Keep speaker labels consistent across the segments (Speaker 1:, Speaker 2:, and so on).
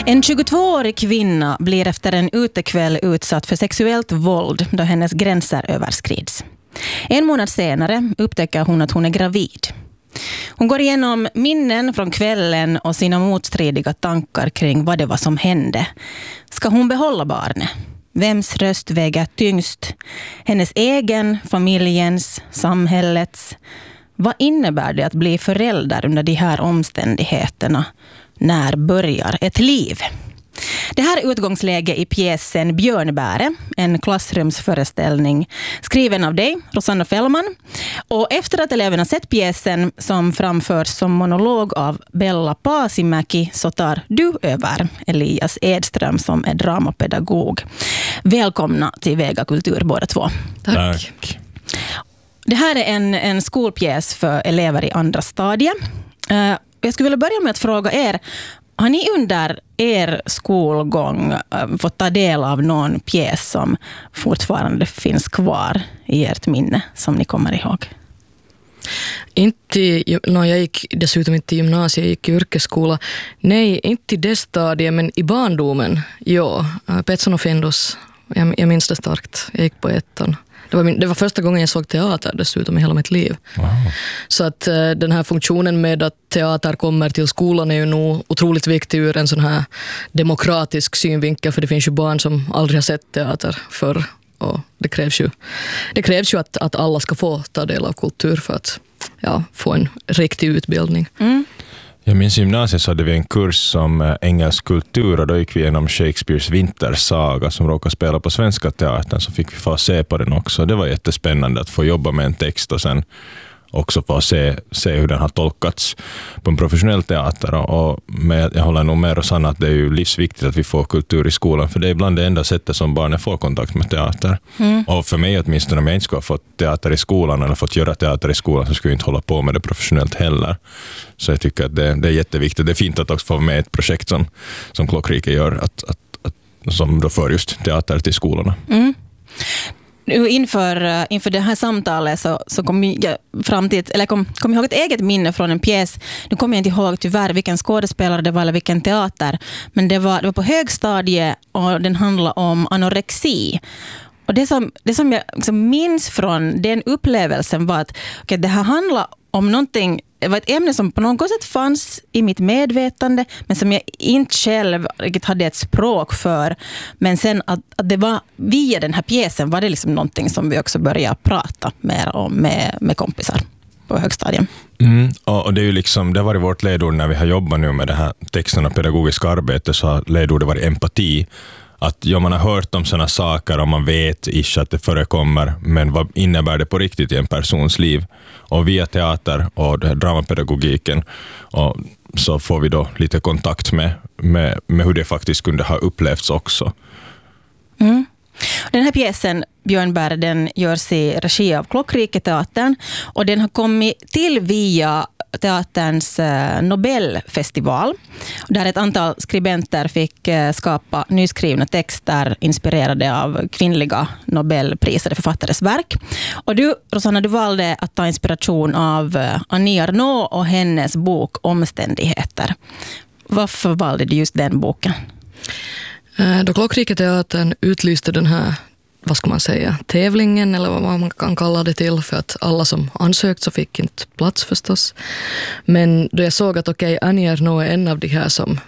Speaker 1: En 22-årig kvinna blir efter en utekväll utsatt för sexuellt våld då hennes gränser överskrids. En månad senare upptäcker hon att hon är gravid. Hon går igenom minnen från kvällen och sina motstridiga tankar kring vad det var som hände. Ska hon behålla barnet? Vems röst väger tyngst? Hennes egen, familjens, samhällets? Vad innebär det att bli förälder under de här omständigheterna? När börjar ett liv? Det här är utgångsläge i pjäsen Björnbäre, en klassrumsföreställning skriven av dig, Rosanna Fellman. Och efter att eleverna sett pjäsen som framförs som monolog av Bella Pasimäki så tar du över, Elias Edström, som är dramapedagog. Välkomna till Vega Kultur båda två.
Speaker 2: Tack.
Speaker 1: Det här är en skolpjäs för elever i andra stadiet. Jag skulle vilja börja med att fråga er, har ni under er skolgång fått ta del av någon pjäs som fortfarande finns kvar i ert minne som ni kommer ihåg?
Speaker 3: Jag gick dessutom inte i gymnasiet, jag gick i yrkesskola. Nej, inte i det stadiet, men i barndomen. Ja, Petson och Findus, jag minns det starkt. Jag gick på ettan. Det var första gången jag såg teater dessutom i hela mitt liv. Wow. Så att den här funktionen med att teater kommer till skolan är ju nog otroligt viktig ur en sån här demokratisk synvinkel, för det finns ju barn som aldrig har sett teater förr. Och det krävs ju att alla ska få ta del av kultur för att få en riktig utbildning.
Speaker 1: Mm.
Speaker 2: Jag minns i gymnasiet så hade vi en kurs som engelsk kultur och då gick vi igenom Shakespeares Vintersaga som råkade spela på Svenska Teatern, så fick vi få se på den också. Det var jättespännande att få jobba med en text och sen också få se hur den har tolkats på en professionell teater. Jag håller nog med Rosanna att det är ju livsviktigt att vi får kultur i skolan, för det är ibland det enda sättet som barnen får kontakt med teater. Mm. Och för mig åtminstone, om jag inte skulle ha fått teater i skolan eller fått göra teater i skolan, så skulle jag inte hålla på med det professionellt heller. Så jag tycker att det är jätteviktigt. Det är fint att också få med ett projekt som Klockrike gör, som då för just teater till skolorna.
Speaker 1: Mm. Inför det här samtalet så kom jag fram till, kom jag ihåg ett eget minne från en pjäs. Nu kommer jag inte ihåg tyvärr vilken skådespelare det var eller vilken teater, men det var på högstadiet och den handlade om anorexi. Och det som jag liksom minns från den upplevelsen var att det här handlar om någonting. Det var ett ämne som på något sätt fanns i mitt medvetande, men som jag inte själv riktigt hade ett språk för. Men sen att det var via den här pjäsen var det liksom någonting som vi också började prata mer om med kompisar på högstadien.
Speaker 2: Mm, och det är ju liksom, det har varit vårt ledord när vi har jobbat nu med det här texten och pedagogiska arbete, så har ledordet varit empati. Att man har hört om sådana saker och man vet inte att det förekommer, men vad innebär det på riktigt i en persons liv? Och via teater och dramapedagogiken och så får vi då lite kontakt med hur det faktiskt kunde ha upplevts också.
Speaker 1: Mm. Den här pjäsen Björnbäre, den görs i regi av Klockrike-teatern och den har kommit till via teaterns Nobelfestival, där ett antal skribenter fick skapa nyskrivna texter inspirerade av kvinnliga Nobelprisade författares verk. Och du, Rosanna, du valde att ta inspiration av Annie Ernaux och hennes bok Omständigheter. Varför valde du just den boken?
Speaker 3: Då Klockrike-teatern utlyste den här, vad ska man säga, tävlingen eller vad man kan kalla det till, för att alla som ansökt så fick inte plats förstås. Men då jag såg att Annie Ernaux är en av de här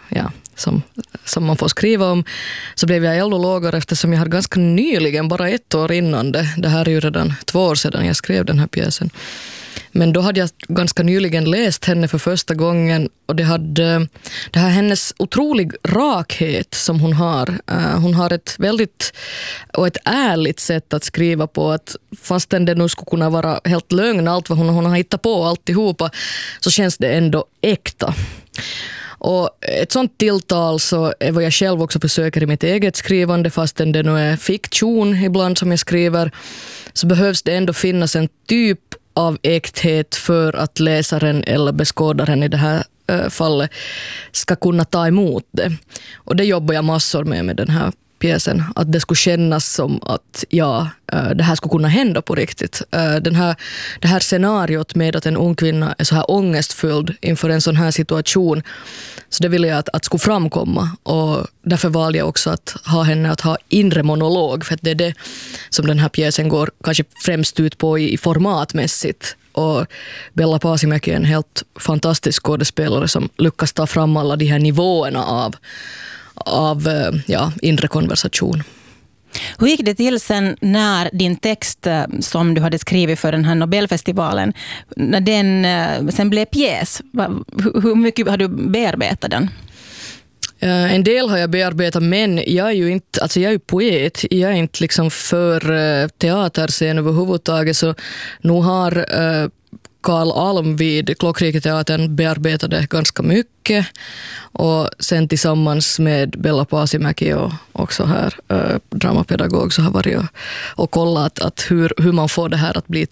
Speaker 3: som man får skriva om, så blev jag eld och lågor eftersom jag hade ganska nyligen, bara ett år innan det här är ju redan 2 år sedan jag skrev den här pjäsen. Men då hade jag ganska nyligen läst henne för första gången och det här hennes otrolig rakhet som hon har. Hon har ett väldigt och ett ärligt sätt att skriva på, att fastän det nu skulle kunna vara helt lögn allt vad hon har hittat på alltihopa, så känns det ändå äkta. Och ett sånt tilltal så är vad jag själv också försöker i mitt eget skrivande, fastän det nu är fiktion ibland som jag skriver, så behövs det ändå finnas en typ av äkthet för att läsaren eller beskådaren i det här fallet ska kunna ta emot det. Och det jobbar jag massor med den här pjäsen, att det skulle kännas som att det här skulle kunna hända på riktigt. Det här scenariot med att en ung kvinna är så här ångestfylld inför en sån här situation, så det ville jag att skulle framkomma, och därför valde jag också att ha henne att ha inre monolog, för att det är det som den här pjäsen går kanske främst ut på i formatmässigt. Och Bella Pasimäki är en helt fantastisk skådespelare som lyckas ta fram alla de här nivåerna av inre konversation.
Speaker 1: Hur gick det till sen när din text som du hade skrivit för den här Nobelfestivalen, när den sen blev pjäs? Hur mycket har du bearbetat den?
Speaker 3: En del har jag bearbetat, men jag är ju poet. Jag är inte liksom för teaterscen överhuvudtaget, så nu har Carl Alm vid Klockriketeatern bearbetade ganska mycket, och sen tillsammans med Bella Pasimäki och också här dramapedagog så har varit och kollat att hur man får det här att bli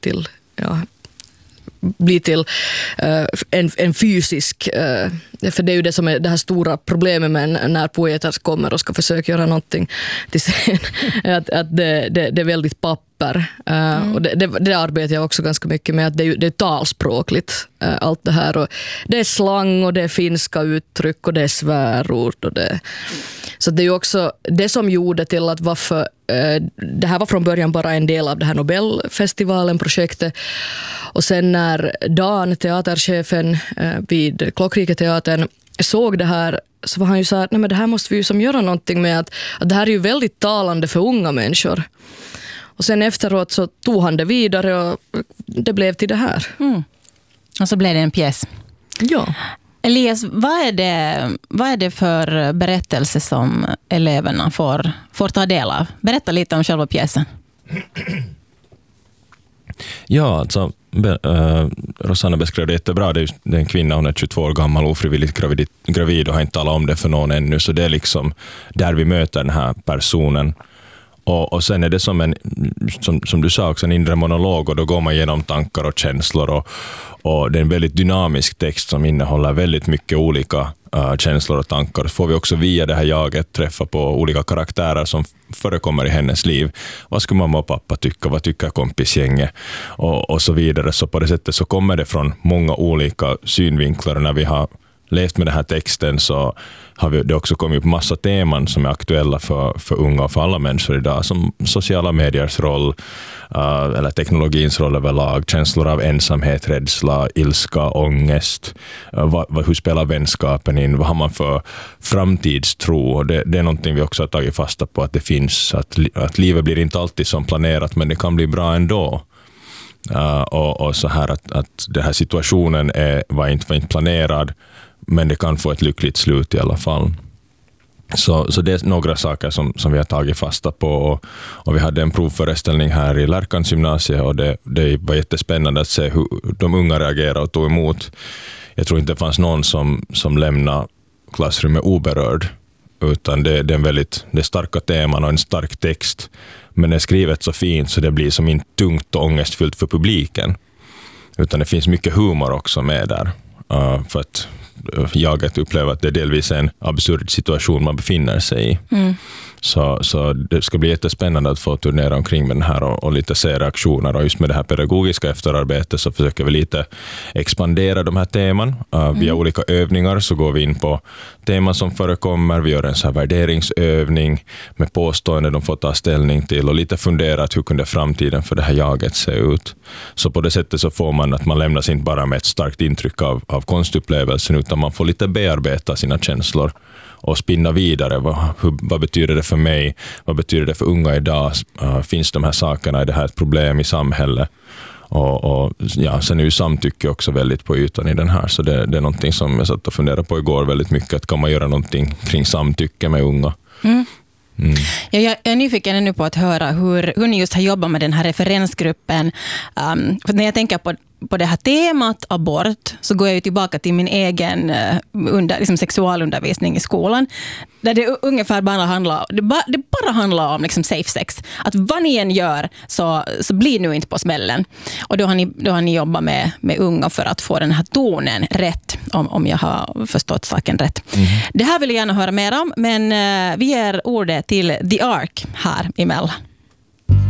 Speaker 3: till en fysisk, för det är ju det som är det här stora problemet med när poeter kommer och ska försöka göra någonting till scen, att det är väldigt papper. Och det arbetar jag också ganska mycket med, att det är talspråkligt allt det här, och det är slang och det är finska uttryck och det är svärord och det. Så det är ju också det som gjorde till att varför det här var från början bara en del av det här Nobelfestivalen-projektet. Och sen när Dan, teaterchefen vid Klockriketeatern, såg det här, så var han ju så här, nej men det här måste vi ju som göra någonting med, att det här är ju väldigt talande för unga människor. Och sen efteråt så tog han det vidare och det blev till det här.
Speaker 1: Och så blev det en pjäs.
Speaker 3: Ja.
Speaker 1: Elias, vad är det för berättelse som eleverna får ta del av? Berätta lite om själva pjäsen.
Speaker 2: Ja, alltså Rosanna beskrev det jättebra. Det är en kvinna, hon är 22 år gammal, ofrivilligt gravid och har inte talat om det för någon ännu. Så det är liksom där vi möter den här personen. Och sen är det som du sa också, en inre monolog, och då går man igenom tankar och känslor, och det är en väldigt dynamisk text som innehåller väldigt mycket olika känslor och tankar. Så får vi också via det här jaget träffa på olika karaktärer som förekommer i hennes liv. Vad skulle mamma och pappa tycka? Vad tycker kompisgänget? Och så vidare. Så på det sättet så kommer det från många olika synvinklar. När vi har levt med den här texten så har det också kommit upp massa teman som är aktuella för unga och för alla människor idag, som sociala mediers roll, eller teknologins roll överlag, känslor av ensamhet, rädsla, ilska, ångest, hur spelar vänskapen in, vad har man för framtidstro. Det är någonting vi också har tagit fasta på, att det finns, att livet blir inte alltid som planerat, men det kan bli bra ändå. Och så här att den här situationen var inte planerad, men det kan få ett lyckligt slut i alla fall. Så det är några saker som vi har tagit fasta på, och vi hade en provföreställning här i Lärkans gymnasie, och det var jättespännande att se hur de unga reagerade och tog emot. Jag tror inte det fanns någon som lämnade klassrummet oberörd, utan det är starka teman och en stark text, men det är skrivet så fint så det blir som inte tungt och ångestfyllt för publiken, utan det finns mycket humor också med där, för att jag upplever att det är delvis en absurd situation man befinner sig i. Så det ska bli jättespännande att få turnera omkring med den här och lite se reaktioner, och just med det här pedagogiska efterarbetet så försöker vi lite expandera de här teman. Via olika övningar så går vi in på teman som förekommer, vi gör en så här värderingsövning med påståenden de får ta ställning till, och lite fundera hur kunde framtiden för det här jaget se ut. Så på det sättet så får man att man lämnas inte bara med ett starkt intryck av konstupplevelsen, utan man får lite bearbeta sina känslor och spinna vidare. Vad betyder det för mig? Vad betyder det för unga idag? Finns de här sakerna? Är det här ett problem i samhället? Och sen är ju samtycke också väldigt på ytan i den här. Så det är någonting som jag satt och funderade på igår väldigt mycket. Att kan man göra någonting kring samtycke med unga?
Speaker 1: Ja, jag är nyfiken nu på att höra hur ni just har jobbat med den här referensgruppen. För när jag tänker på på det här temat abort så går jag ju tillbaka till min egen liksom sexualundervisning i skolan. Där det ungefär bara handlar om liksom safe sex. Att vad ni än gör så blir nu inte på smällen. Och då har ni jobbat med unga för att få den här tonen rätt, om jag har förstått saken rätt. Det här vill jag gärna höra mer om, men vi ger ordet till The Ark här emellan.